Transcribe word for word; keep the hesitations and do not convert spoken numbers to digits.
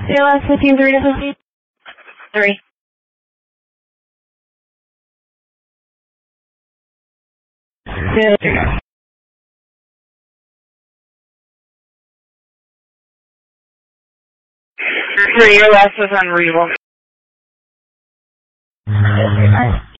C L S fifteen three to fifteen three. Failure. Three, your last was unreadable.